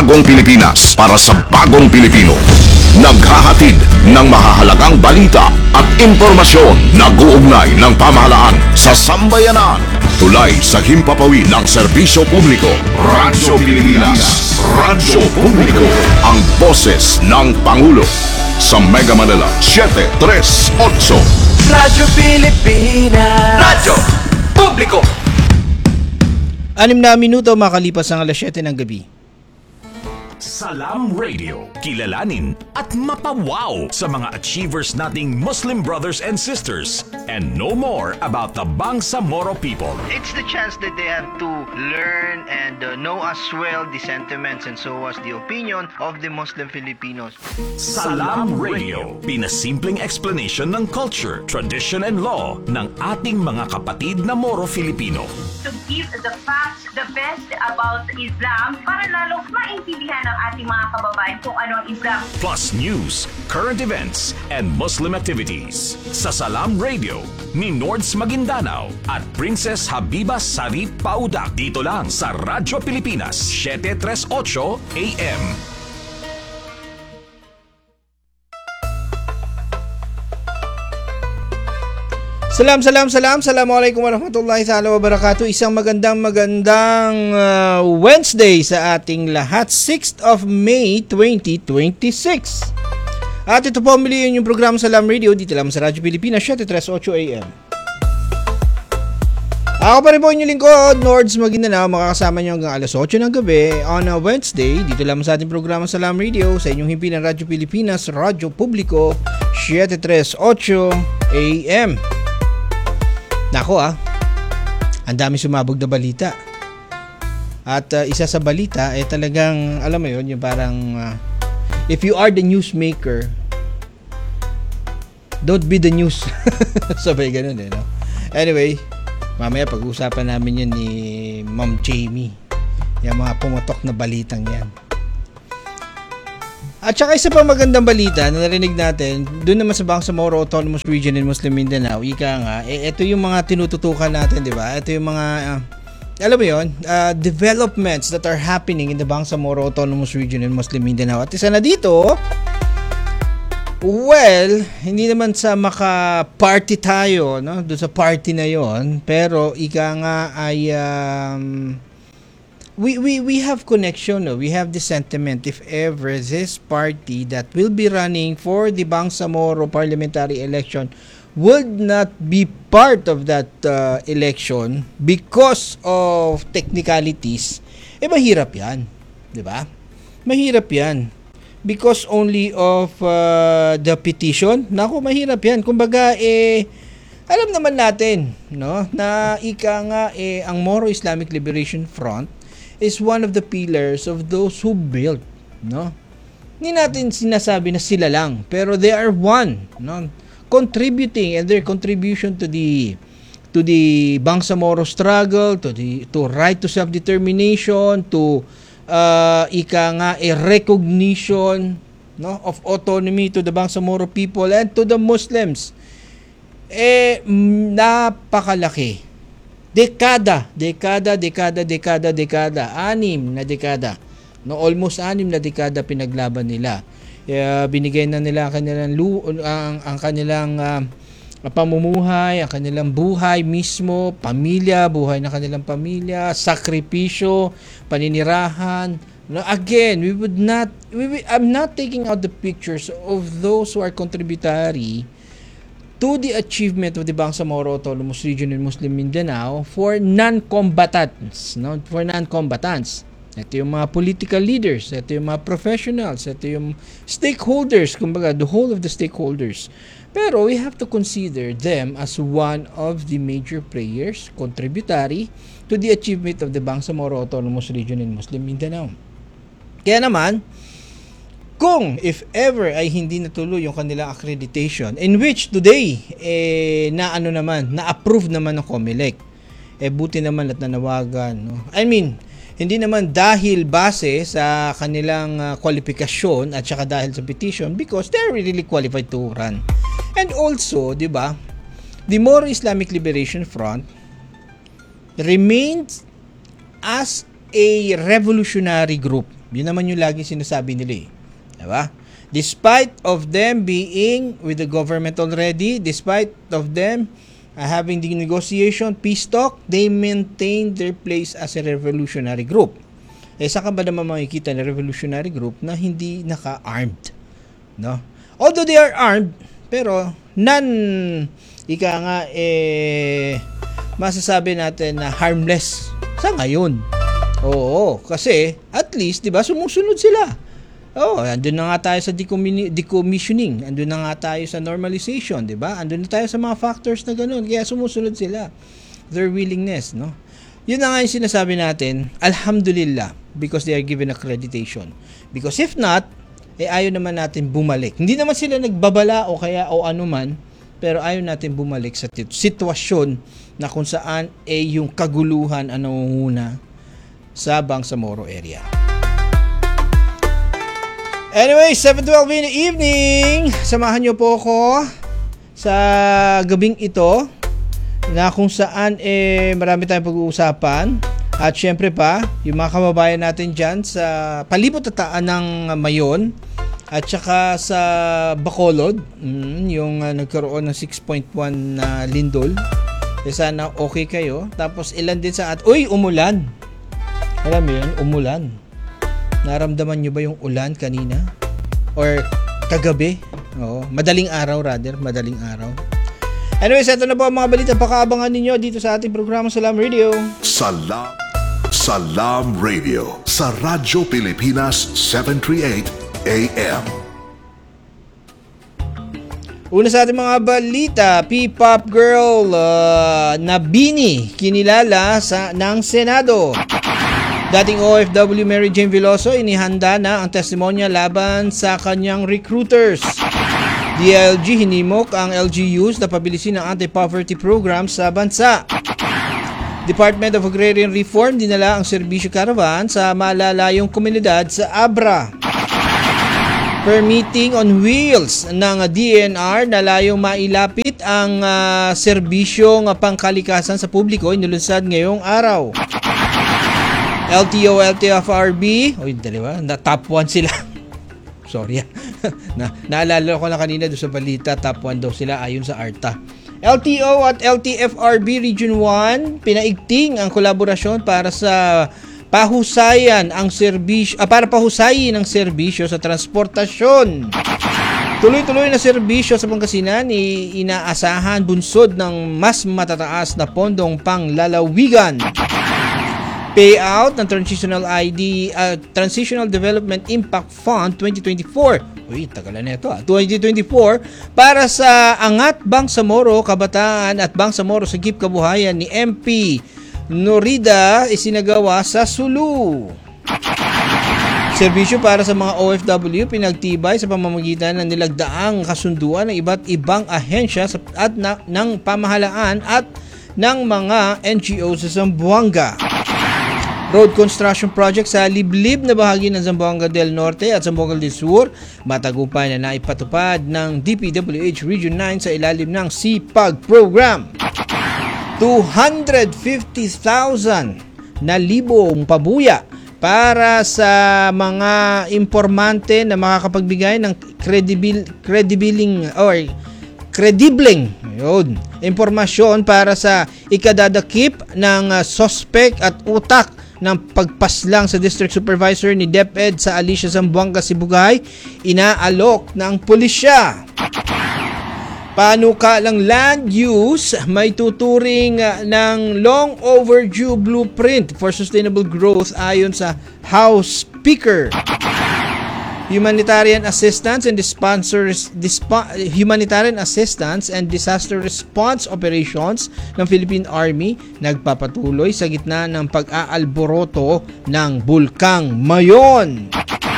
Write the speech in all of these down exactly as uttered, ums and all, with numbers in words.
bagong Pilipinas para sa bagong Pilipino. Naghahatid ng mahahalagang balita at impormasyon na guugnay ng pamahalaan sa sambayanan. Tulay sa himpapawid ng serbisyo publiko. Radyo Pilipinas. Radyo Publiko. Ang boses ng Pangulo. Sa Mega Manila, seven three eight. Radyo Pilipinas. Radyo Publiko. Anim na minuto makalipas ang alas siyete ng gabi. Salam Radio, kilalanin at mapawaw sa mga achievers nating Muslim brothers and sisters and know more about the Bangsamoro people. It's the chance that they have to learn and uh, know as well the sentiments and so as the opinion of the Muslim Filipinos. Salam Radio, pinasimpleng explanation ng culture, tradition and law ng ating mga kapatid na Moro Filipino. To give the facts, the best about Islam para lalo maintindihan ng ating mga kababayan kung ano ang Islam. Plus news, current events, and Muslim activities. Sa Salam Radio ni Nords Maguindanao at Princess Habiba Sarip Paudak. Dito lang sa Radyo Pilipinas, seven three eight A M. Salam, salam, salam. Assalamualaikum warahmatullahi ta'ala wabarakatuh. Isang magandang magandang uh, Wednesday sa ating lahat. sixth of May twenty twenty-six. At ito po muli yung programa Salam Radio dito lang sa Radyo Pilipinas, seven three eight A M. Ako pa rin po inyong lingkod, Nords Maguindanao. Makakasama nyo hanggang alas eight ng gabi on a Wednesday. Dito lang sa ating programa Salam Radio sa inyong himpinan Radyo Pilipinas, Radyo Publiko, seven three eight A M. Nako ah, ang dami sumabog na balita. At uh, isa sa balita, eh talagang, alam mo yun, yung parang, uh, if you are the newsmaker, don't be the news. Sabay ganun eh, no? Anyway, mamaya pag-uusapan namin yun ni Ma'am Jamie. Yung mga pumatok na balitang yan. At saka isa pa magandang balita na narinig natin, doon naman sa Bangsamoro Autonomous Region in Muslim Mindanao, ika nga, eh, ito yung mga tinututukan natin, di ba? Ito yung mga, uh, alam mo yun, uh, developments that are happening in the Bangsamoro Autonomous Region in Muslim Mindanao. At isa na dito, well, hindi naman sa maka-party tayo, no? Doon sa party na yon, pero ika nga ay... Um, We, we we have connection, no? We have the sentiment if ever this party that will be running for the Bangsamoro parliamentary election would not be part of that uh, election because of technicalities, eh mahirap yan, di ba? Mahirap yan. Because only of uh, the petition, naku, mahirap yan. Kumbaga, eh, alam naman natin, no, na ika nga, eh, ang Moro Islamic Liberation Front is one of the pillars of those who built, no? Hindi natin sinasabi na sila lang, pero they are one, no? Contributing, and their contribution to the to the Bangsamoro struggle, to the to right to self-determination, to uh, ika nga a recognition, no, of autonomy to the Bangsamoro people and to the Muslims. Eh napakalaki. Dekada, dekada, dekada, dekada, dekada, anim na dekada. No, almost anim na dekada pinaglaban nila. Uh, binigay na nila ang kanilang lu- ang, ang kanilang uh, pamumuhay, ang kanilang buhay mismo, pamilya, buhay ng kanilang pamilya, sakripisyo, paninirahan. No, again, we would not we, we, I'm not taking out the pictures of those who are contributory to the achievement of the Bangsamoro Autonomous Region in Muslim Mindanao for non-combatants, no? For non-combatants. Ito yung mga political leaders, ito yung mga professionals, ito yung stakeholders, kumbaga, the whole of the stakeholders. Pero we have to consider them as one of the major players, contributory to the achievement of the Bangsamoro Autonomous Region in Muslim Mindanao. Kaya naman, kung if ever ay hindi natuloy yung kanilang accreditation, in which today eh na ano naman, na-approve naman ng COMELEC, eh buti naman at nanawagan, no? I mean, hindi naman dahil base sa kanilang uh, kwalifikasyon at saka dahil sa petition, because they're really qualified to run. And also, di ba, the Moro Islamic Liberation Front remains as a revolutionary group. Yun naman yung lagi sinasabi nila eh. Diba? Despite of them being with the government already, despite of them uh, having the negotiation, peace talk, they maintain their place as a revolutionary group. Eh, saan ka ba naman makikita na revolutionary group na hindi naka-armed? No? Although they are armed, pero non, ika nga, eh, masasabi natin na harmless sa ngayon. Oo, kasi at least, di ba, sumusunod sila. Oh, andun na nga tayo sa decommuni- decommissioning. Andun na nga tayo sa normalization, 'di ba? Andun na tayo sa mga factors na ganoon. Kaya sumusunod sila. Their willingness, no? 'Yun na nga 'yung sinasabi natin. Alhamdulillah, because they are given accreditation. Because if not, eh ayaw naman natin bumalik. Hindi naman sila nagbabala o kaya o ano man, pero ayaw natin bumalik sa tit- sitwasyon na kung saan eh yung kaguluhan ang nangunguna sa Bangsamoro area. Anyway, seven twelve in the evening. Samahan niyo po ako sa gabing ito na kung saan eh marami tayong pag-uusapan. At syempre pa, yung mga kababayan natin dyan sa palibot at taan ng Mayon at saka sa Bacolod, mm, yung uh, nagkaroon ng six point one na lindol. Eh, sana okay kayo. Tapos ilan din sa at uy, umulan. Alam mo yun, umulan. Naramdaman nyo ba yung ulan kanina? Or kagabi? Oo, madaling araw rather, madaling araw. Anyways, ito na po ang mga balita. Pakaabangan ninyo dito sa ating programa Salam Radio. Salam, Salam Radio sa Radyo Pilipinas seven thirty-eight A M. Una sa ating mga balita, P-pop girl uh, na Bini kinilala sa ng Senado. Dating O F W Mary Jane Veloso inihanda na ang testimonya laban sa kanyang recruiters. D I L G hinimok ang L G Us na pabilisin ang anti-poverty program sa bansa. Department of Agrarian Reform dinala ang serbisyo caravan sa malalayong komunidad sa Abra. Permitting on wheels ng D N R na layong mailapit ang uh, serbisyong pangkalikasan sa publiko inulunsad ngayong araw. L T O, L T F R B, oy, dalawa, na top one sila. Sorry. na, naalala ko na kanina doon sa balita, top one daw sila ayon sa ARTA. L T O at L T F R B Region one, pinaigting ang kolaborasyon para sa pahusayan ang serbisyo, ah, para pahusayin ang serbisyo sa transportasyon. Tuloy-tuloy na serbisyo sa Pangasinan, inaasahan bunsod ng mas matataas na pondong panglalawigan. Payout ng Transitional I D uh, Transitional Development Impact Fund twenty twenty-four. Uy, tagalan na ito ah. twenty twenty-four para sa Angat Bangsamoro Kabataan at Bangsamoro Sagip Kabuhayan ni M P Norida isinagawa sa Sulu. Serbisyo para sa mga O F W pinagtibay sa pamamagitan ng nilagdaang kasunduan ng iba't ibang ahensya at na, ng pamahalaan at ng mga N G O sa Zamboanga. Road construction project sa liblib na bahagi ng Zamboanga del Norte at Zamboanga del Sur matagumpay na naipatupad ng D P W H Region nine sa ilalim ng S I P A G program. two hundred fifty thousand na libong pabuya para sa mga informante na makakapagbigay ng credible credibiling or credibleng yun, impormasyon para sa ikadadakip ng uh, suspect at utak ng pagpaslang sa District Supervisor ni DepEd sa Alicia Zamboanga, Sibugay, inaalok ng pulisya. Panukalang land use may tuturing ng long overdue blueprint for sustainable growth ayon sa House Speaker. Humanitarian assistance and sponsors dispa, humanitarian assistance and disaster response operations ng Philippine Army nagpapatuloy sa gitna ng pag-aalboroto ng Bulkang Mayon.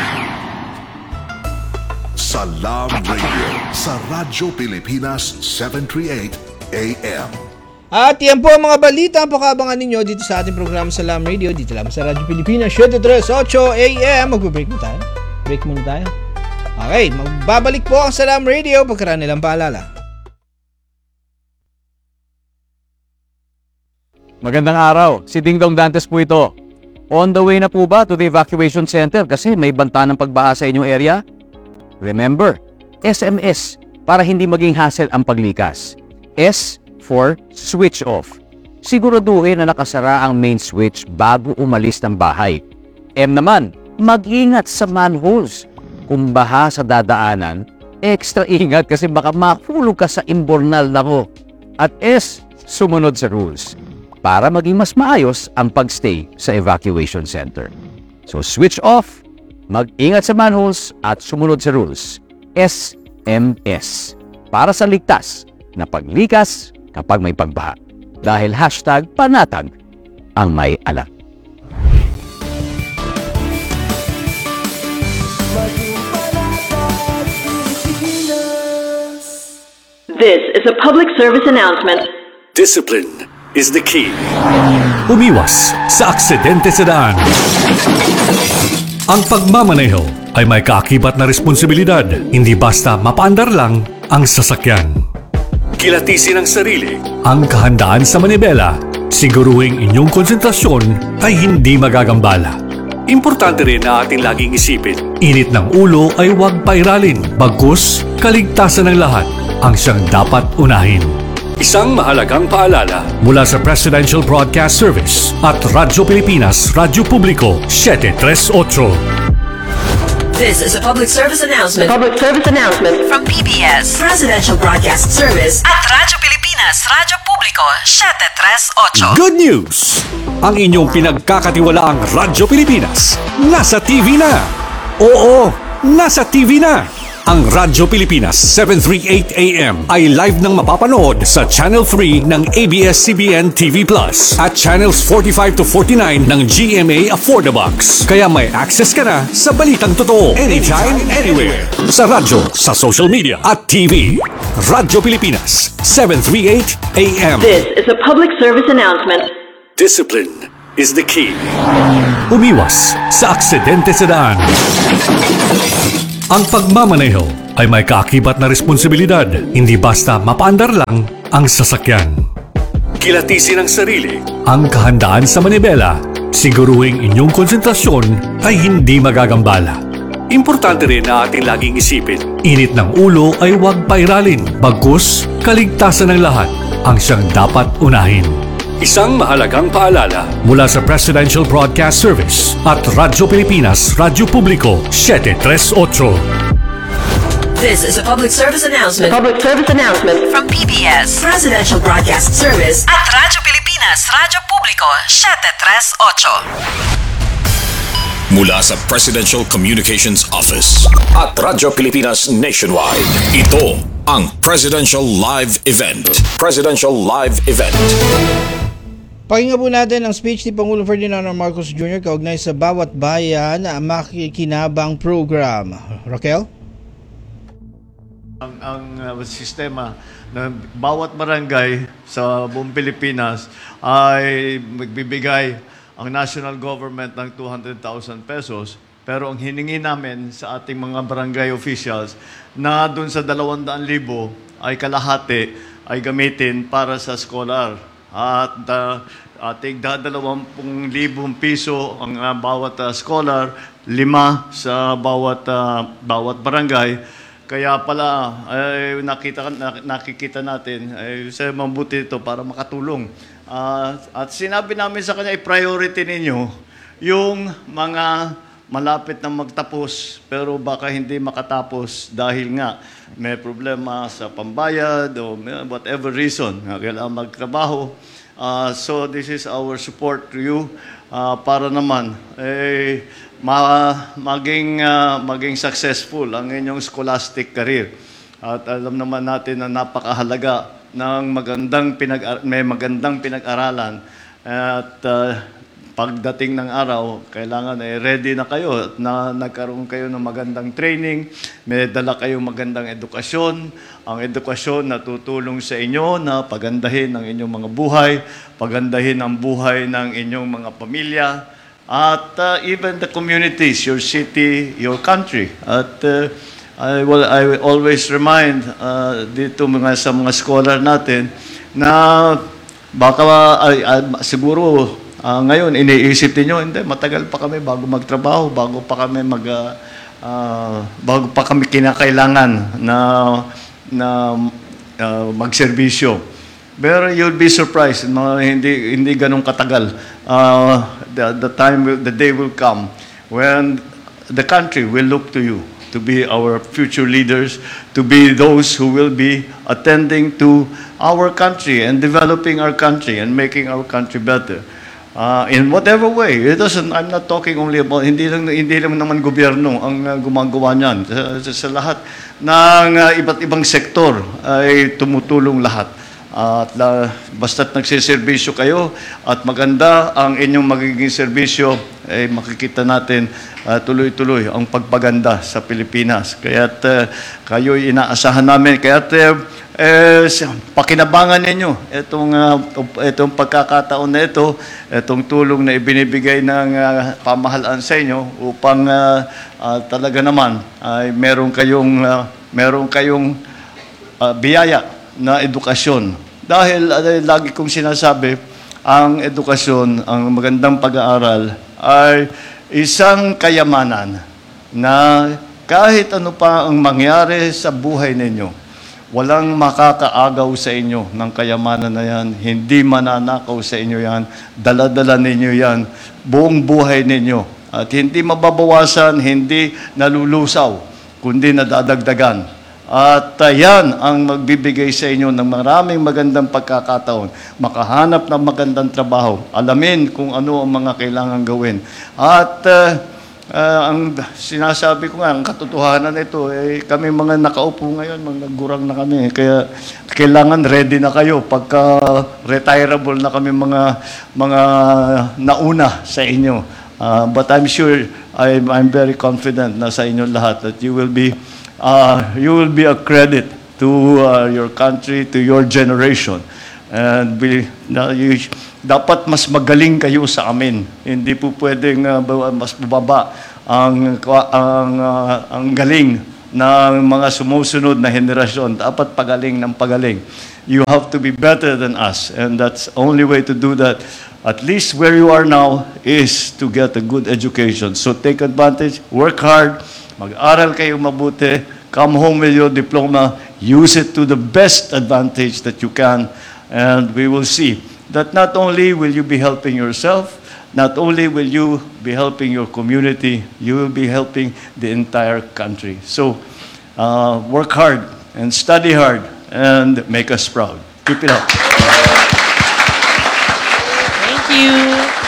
Salam Radio sa Radyo Pilipinas seven thirty-eight A M. At yan po ang mga balita ang pakabangan ninyo dito sa ating programa Salam Radio dito lang sa Radyo Pilipinas seven thirty-eight A M. Magbe-break mo tayo. Break muna tayo. Okay, magbabalik po ang Salam Radio pagkaraan nilang paalala. Magandang araw, si Ding Dong Dantes po ito. On the way na po ba to the evacuation center kasi may banta ng pagbaha sa inyong area? Remember, S M S para hindi maging hassle ang paglikas. S for switch off. Siguraduhin na nakasara ang main switch bago umalis ng bahay. M naman, mag-ingat sa manholes. Kung baha sa dadaanan, extra ingat kasi baka mahulog ka sa imbornal na ko. At S, sumunod sa rules para maging mas maayos ang pagstay sa evacuation center. So switch off, mag-ingat sa manholes at sumunod sa rules. S M S para sa ligtas na paglikas kapag may pagbaha. Dahil hashtag panatag ang may alam. This is a public service announcement. Discipline is the key. Umiwas sa aksidente sa daan. Ang pagmamaneho ay may kaakibat na responsibilidad, hindi basta mapaandar lang ang sasakyan. Kilatisin ang sarili, ang kahandaan sa manibela, siguruhing inyong konsentrasyon ay hindi magagambala. Importante rin na ating laging isipin, init ng ulo ay huwag pairalin, bagkus kaligtasan ng lahat ang siyang dapat unahin. Isang mahalagang paalala mula sa Presidential Broadcast Service at Radyo Pilipinas, Radyo Publiko, seven three eight. This is a public service announcement. Public service announcement From P B S, Presidential Broadcast Service at Radyo Pilipinas, Radyo Publiko, seven three eight. Good news! Ang inyong pinagkakatiwalaang Radyo Pilipinas nasa T V na. Oo, nasa T V na. Ang Radyo Pilipinas seven thirty-eight A M ay live nang mapapanood sa Channel three ng A B S C B N T V Plus at Channels forty-five to forty-nine ng G M A Affordabox. Kaya may access ka na sa balitang totoo anytime, anywhere. Sa radyo, sa social media at T V. Radyo Pilipinas seven thirty-eight A M. This is a public service announcement. Discipline is the key. Umiwas sa aksidente sa daan. Ang pagmamaneho ay may kaakibat na responsibilidad, hindi basta mapaandar lang ang sasakyan. Kilatisin ang sarili, ang kahandaan sa manibela, siguruhing inyong konsentrasyon ay hindi magagambala. Importante rin na ating laging isipin, init ng ulo ay huwag pairalin, bagkus kaligtasan ng lahat ang siyang dapat unahin. Isang mahalagang paalala mula sa Presidential Broadcast Service at Radyo Pilipinas, Radyo Publiko, seven three eight. This is a public service announcement. Public service announcement From P B S, Presidential Broadcast Service at Radyo Pilipinas, Radyo Publiko, seven three eight. Mula sa Presidential Communications Office at Radyo Pilipinas Nationwide, ito ang Presidential Live Event. Presidential Live Event. Pakinggan po natin ang speech ni Pangulong Ferdinand R. Marcos Junior kaugnay sa Bawat Bayan na Makikinabang Program. Raquel? Ang, ang uh, sistema na bawat barangay sa buong Pilipinas ay magbibigay ang national government ng two hundred thousand pesos, pero ang hiningi namin sa ating mga barangay officials na dun sa dalawang daan libo ay kalahati ay gamitin para sa scholar. At uh, ating dadalawampung libong piso ang uh, bawat uh, scholar, lima sa bawat uh, bawat barangay. Kaya pala ay nakita nakikita natin ay sa mabuti ito para makatulong. Uh, at sinabi namin sa kanya i-priority ninyo yung mga malapit na magtapos pero baka hindi makatapos dahil nga may problema sa pambayad o whatever reason na kailangan magtrabaho. Uh, so this is our support to you uh, para naman eh, ma maging, uh, maging successful ang inyong scholastic career. At alam naman natin na napakahalaga ng magandang pinag may magandang pinag-aralan at uh, pagdating ng araw, kailangan ay eh, ready na kayo at na, nagkaroon kayo ng magandang training, may dala kayong magandang edukasyon. Ang edukasyon na tutulong sa inyo na pagandahin ang inyong mga buhay, pagandahin ang buhay ng inyong mga pamilya, at uh, even the communities, your city, your country. At uh, I, will, I will always remind uh, dito mga, sa mga scholar natin na baka ay, ay, siguro Ah, ngayon, iniisip niyo, hindi, matagal pa kami bago magtrabaho, bago pa kami mag ah, ah, bago pa kami kinakailangan na na ah, magserbisyo. Pero you'll be surprised, mga hindi hindi ganun katagal. Ah, the, the time will, the day will come when the country will look to you to be our future leaders, to be those who will be attending to our country and developing our country and making our country better. Uh, in whatever way, it doesn't, I'm not talking only about, hindi lang, hindi lang naman gobyerno ang uh, gumagawa niyan. Sa, sa, sa lahat ng uh, iba't ibang sektor ay tumutulong lahat. Uh, at uh, basta't nagsiservisyo kayo at maganda ang inyong magiging serbisyo, ay makikita natin uh, tuloy-tuloy ang pagpaganda sa Pilipinas. Kaya't uh, kayo'y inaasahan namin. Kaya't uh, eh, pakinabangan ninyo itong, uh, itong pagkakataon na ito, itong tulong na ibinibigay ng uh, pamahalaan sa inyo upang uh, uh, talaga naman ay meron kayong, uh, meron kayong uh, biyaya na edukasyon. Dahil uh, lagi kong sinasabi, ang edukasyon, ang magandang pag-aaral ay isang kayamanan na kahit ano pa ang mangyari sa buhay ninyo, walang makakaagaw sa inyo ng kayamanan na yan. Hindi mananakaw sa inyo yan. Dala-dala ninyo yan. Buong buhay ninyo. At hindi mababawasan, hindi nalulusaw, kundi nadadagdagan. At uh, yan ang magbibigay sa inyo ng maraming magandang pagkakataon. Makahanap ng magandang trabaho. Alamin kung ano ang mga kailangan gawin. At uh, Uh, ang sinasabi ko nga, ang katotohanan nito, eh, kami mga nakaupo ngayon, mga gurang na kami. Kaya kailangan ready na kayo pagka retirable na kami mga, mga nauna sa inyo. Uh, but I'm sure, I'm, I'm very confident na sa inyo lahat that you will be, uh, you will be a credit to uh, your country, to your generation. And we, na, you, dapat mas magaling kayo sa amin. Hindi po pwedeng uh, mas bubaba ang, ang, uh, ang galing ng mga sumusunod na henerasyon. Dapat pagaling ng pagaling. You have to be better than us. And that's the only way to do that, at least where you are now, is to get a good education. So take advantage, work hard, mag-aral kayo mabuti, come home with your diploma, use it to the best advantage that you can, and we will see that not only will you be helping yourself, not only will you be helping your community, you will be helping the entire country. So, uh, work hard and study hard and make us proud. Keep it up. Thank you.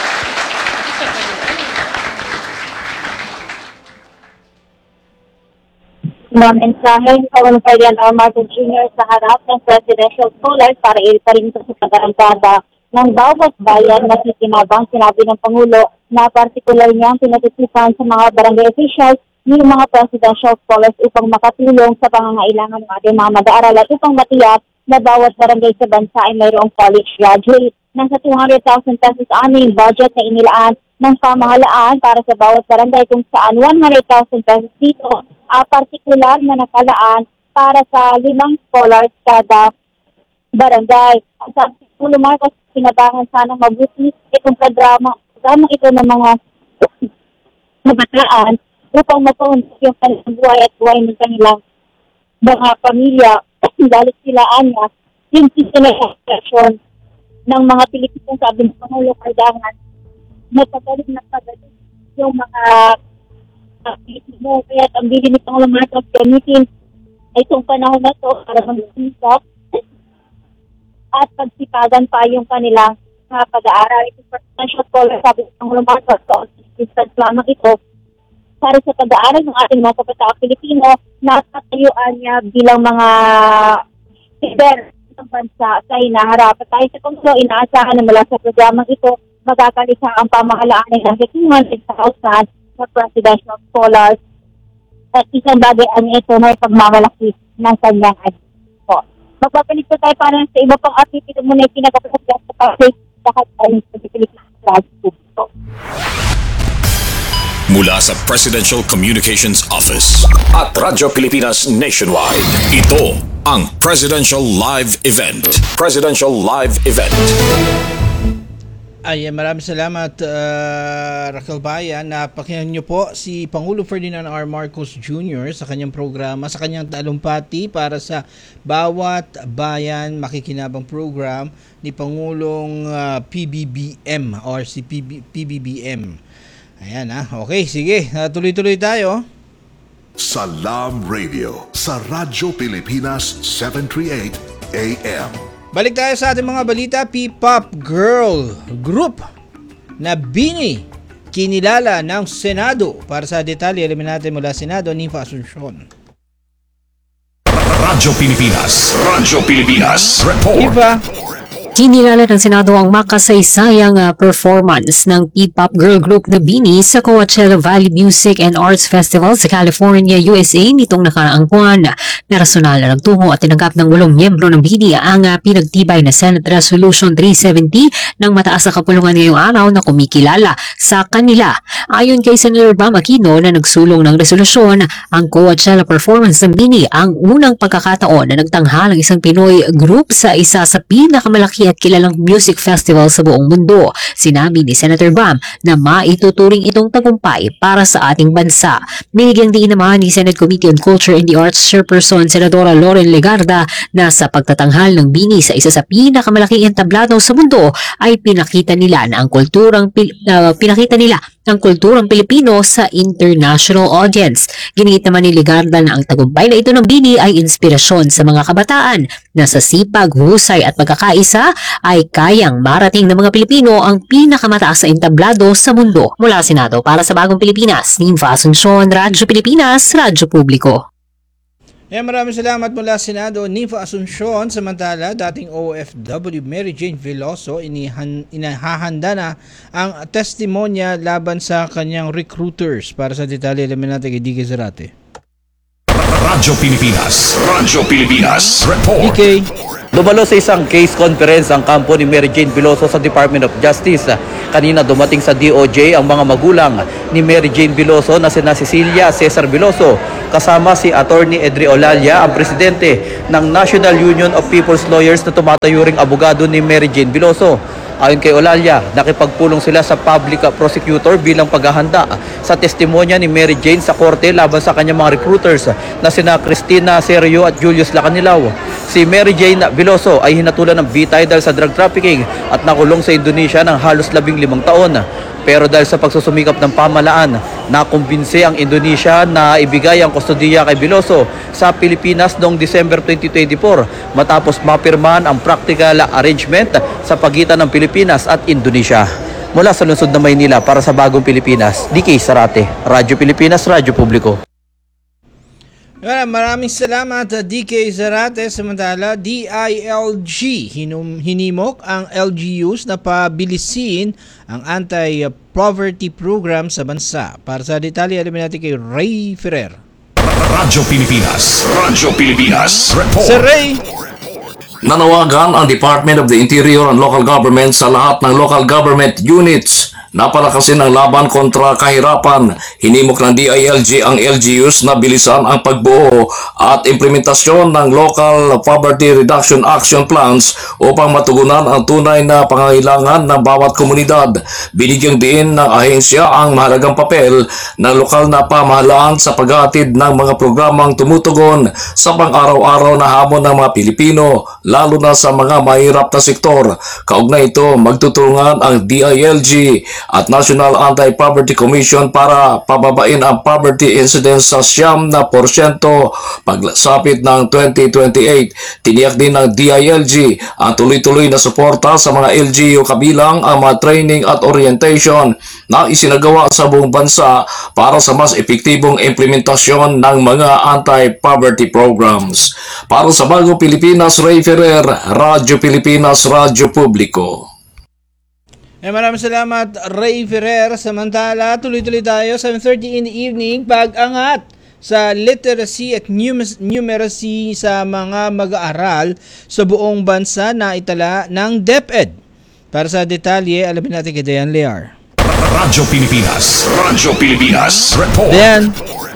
Mga mensahe ni Pangulong Ferdinand R. Marcos Junior sa harap ng presidential scholars para iliparin ito sa pag-arangkada ng bawat bayan na sikinabang. Sinabi ng Pangulo na partikular niyang pinatitipan sa mga barangay officials ng mga presidential scholars upang makatulong sa pangangailangan ng ating mga mag-aaral at upang matiyak na bawat barangay sa bansa ay mayroong college graduate. Nasa two hundred thousand pesos aming budget na inilaan ng pamahalaan para sa bawat barangay kung saan one hundred thousand pesos dito uh, partikular na nakalaan para sa limang scholars kada barangay. At sa Pangulo Marcos, sinabangan sana mabuti itong programa, programa ito ng mga kabataan upang mapaunod yung kanilang buhay at buhay ng kanilang mga pamilya dahil silaan niya yung sistema ng mga Pilipino. Sabi ng Pangulo, kailangan napagaling na pagaling yung mga Pilipino. Kaya ang bilin ni Pangulo Marcos gamitin itong panahon na ito para mag-usap at pagsipagan pa yung kanilang mga pag-aaral. Itong presidential scholar, sabi ng Pangulo Marcos, so assistance lamang ito para sa pag-aaral ng ating mga kapataang Pilipino na tatayuan niya bilang mga leader ng bansa sa hinaharap. At tayo sa Pangulo, inaasahan na mula sa programang ito, magkakalisa ang pamahalaan ng two hundred thousand na presidential scholars. At isang bagay ang ito na pagmamalaki ng kanyang po. Magpapalit po tayo para sa iba pang activity muna yung pinagpapalit sa public sa kataling sa Pilipinas. Mula sa Presidential Communications Office at Radyo Pilipinas Nationwide, ito ang Presidential Live Event. Presidential Live Event. Ay, maraming salamat, uh, Raquel Bayan. Napakinggan niyo po si Pangulo Ferdinand R. Marcos Junior sa kanyang programa, sa kanyang talumpati para sa Bawat Bayan Makikinabang program ni Pangulong uh, P B B M or si P B B M. Ayan ha. Okay, sige. Uh, tuloy-tuloy tayo. Salam Radio sa Radyo Pilipinas seven thirty-eight A M. Balik tayo sa ating mga balita. P-pop girl group na BINI kinilala ng Senado. Para sa detalye, alamin natin mula Senado, Nifa Asuncion. Radyo Pilipinas. Radyo Pilipinas. Report. Nifa. Kinilala ng Senado ang makasaysayang uh, performance ng P-pop girl group na BINI sa Coachella Valley Music and Arts Festival sa California, U S A nitong nakaraang buwan. Personal na nagtungo at tinanggap ng walong miyembro ng BINI ang uh, pinagtibay na Senate Resolution three seventy ng mataas na kapulungan ngayong araw na kumikilala sa kanila. Ayon kay Senator Bam Aquino na nagsulong ng resolusyon, ang Coachella performance ng BINI ang unang pagkakataon na nagtanghal ang isang Pinoy group sa isa sa pinakamalaki at kilalang music festival sa buong mundo. Sinabi ni Senator Bam na maituturing itong tagumpay para sa ating bansa. Binigyang diin naman ni Senate Committee on Culture and the Arts Chairperson Senadora Loren Legarda na sa pagtatanghal ng BINI sa isa sa pinakamalaking entablado sa mundo ay pinakita nila na ang kulturang uh, pinakita nila ang kulturang Pilipino sa international audience. Ginit naman ni Legarda na ang tagumpay na ito ng BINI ay inspirasyon sa mga kabataan na sa sipag, husay at pagkakaisa ay kayang marating ng mga Pilipino ang pinakamataas na entablado sa mundo. Mula Senado para sa Bagong Pilipinas, Nifa Asuncion, Radyo Pilipinas, Radyo Publiko. Eh, maraming salamat mula Senado, Nifa Asuncion. Samantala, dating O F W Mary Jane Veloso inihan, inahahanda na ang testimonya laban sa kanyang recruiters. Para sa detalye, alamin natin kay D K Zarate. Radyo Pilipinas. Radyo Pilipinas. Report. D K. Dumalo sa isang case conference ang kampo ni Mary Jane Veloso sa Department of Justice. Kanina dumating sa D O J ang mga magulang ni Mary Jane Veloso na sina Cecilia Cesar Veloso, kasama si Attorney Edri Olalia, ang presidente ng National Union of People's Lawyers na tumatayuring abogado ni Mary Jane Veloso. Ayon kay Olalia, nakipagpulong sila sa public prosecutor bilang paghahanda sa testimonya ni Mary Jane sa korte laban sa kanyang mga recruiters na sina Cristina Serio at Julius Lacanilao. Si Mary Jane Veloso ay hinatulan ng bitay dahil sa drug trafficking at nakulong sa Indonesia ng halos labing limang taon. Pero dahil sa pagsusumikap ng pamahalaan, nakumbinse ang Indonesia na ibigay ang kustodiya kay Veloso sa Pilipinas noong December twenty twenty-four matapos mapirmahan ang practical arrangement sa pagitan ng Pilipinas at Indonesia. Mula sa lungsod ng Maynila para sa Bagong Pilipinas, D K Zarate, Radyo Pilipinas, Radyo Publiko. Maraming salamat, D K Zarate. Samantala, D I L G hinum, hinimok ang L G Us na pabilisin ang anti-poverty program sa bansa. Para sa detalye, alamin natin kay Ray Ferrer. Radyo Pilipinas. Radyo Pilipinas. Report. Sir Ray. Nanawagan ang Department of the Interior and Local Government sa lahat ng local government units na palakasin ang laban kontra kahirapan. Hinimok ng D I L G ang L G Us na bilisan ang pagbuo at implementasyon ng Local Poverty Reduction Action Plans upang matugunan ang tunay na pangangailangan ng bawat komunidad. Binigyang diin ng ahensya ang mahalagang papel ng lokal na pamahalaan sa paghatid ng mga programang tumutugon sa pang-araw-araw na hamon ng mga Pilipino, lalo na sa mga mahirap na sektor. Kaugnay ito, magtutulungan ang D I L G at National Anti-Poverty Commission para pababain ang poverty incidence sa siyam na porsyento pagsapit ng twenty twenty-eight. Tiniyak din ng D I L G ang tuloy-tuloy na suporta sa mga L G U kabilang ang mga training at orientation na isinagawa sa buong bansa para sa mas epektibong implementasyon ng mga anti-poverty programs. Para sa Bagong Pilipinas, Ray Ferrer, Radyo Pilipinas, Radyo Publiko. Eh, maraming salamat, Ray Ferrer. Samantala, tuloy-tuloy tayo. seven thirty in the evening, pag-angat sa literacy at numeracy sa mga mag-aaral sa buong bansa na itala ng DepEd. Para sa detalye, alamin natin kay Dayan Lear. Radyo Pilipinas. Radyo Pilipinas. Report. Dayan.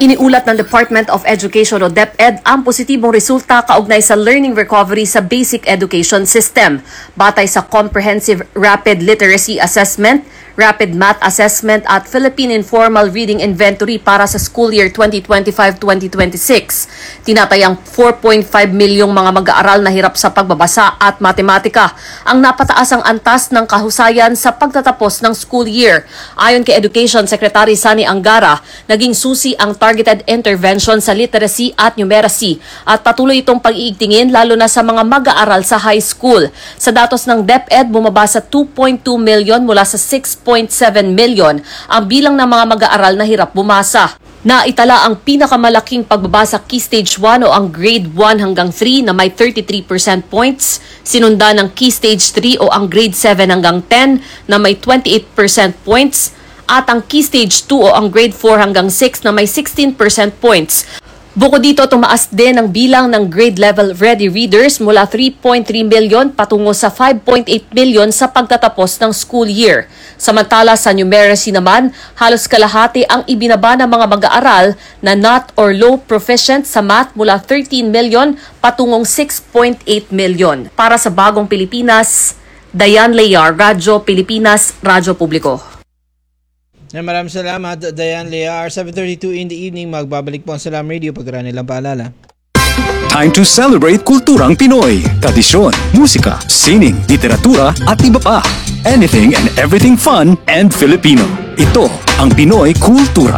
Iniulat ng Department of Education o DepEd ang positibong resulta kaugnay sa learning recovery sa basic education system. Batay sa Comprehensive Rapid Literacy Assessment, Rapid Math Assessment at Philippine Informal Reading Inventory para sa school year twenty twenty-five twenty twenty-six. Tinatayang four point five milyong mga mag-aaral na hirap sa pagbabasa at matematika ang napataas ang antas ng kahusayan sa pagtatapos ng school year. Ayon kay Education Secretary Sani Angara, naging susi ang targeted intervention sa literacy at numeracy at patuloy itong pag-iigtingin lalo na sa mga mag-aaral sa high school. Sa datos ng DepEd, bumaba sa two point two million mula sa six point seven million ang bilang ng mga mag-aaral na hirap bumasa. Naitala ang pinakamalaking pagbaba sa Key Stage one o ang Grade one hanggang three na may thirty-three percent points, sinundan ng Key Stage three o ang Grade seven hanggang ten na may twenty-eight percent points, at ang Key Stage two o ang Grade four hanggang six na may sixteen percent points. Bukod dito, tumaas din ang bilang ng grade level ready readers mula three point three million patungo sa five point eight million sa pagtatapos ng school year. Samantala sa numeracy naman, halos kalahati ang ibinaba ng mga mag-aaral na not or low proficient sa math mula thirteen million patungong six point eight million. Para sa Bagong Pilipinas, Dayan Lear, Radyo Pilipinas, Radyo Publiko. Yeah, maraming salamat, Dayan Lear. seven thirty-two in the evening, magbabalik po ang Salam Radio pagkara nilang paalala. Time to celebrate kulturang Pinoy. Tradisyon, musika, sining, literatura at iba pa. Anything and everything fun and Filipino. Ito ang Pinoy Kultura.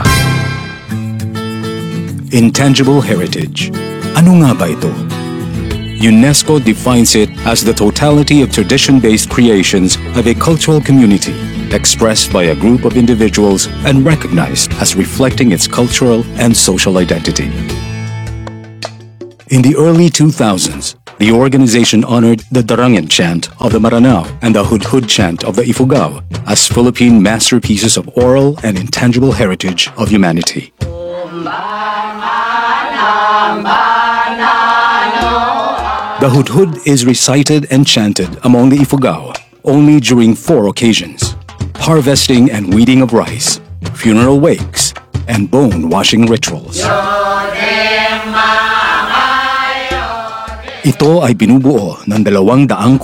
Intangible heritage. Ano nga ba ito? UNESCO defines it as the totality of tradition-based creations of a cultural community, expressed by a group of individuals and recognized as reflecting its cultural and social identity. In the early two thousands, the organization honored the Darangan chant of the Maranao and the Hudhud chant of the Ifugao as Philippine masterpieces of oral and intangible heritage of humanity. The Hudhud is recited and chanted among the Ifugao only during four occasions: harvesting and weeding of rice, funeral wakes, and bone-washing rituals. Ito ay binubuo ng dalawang daang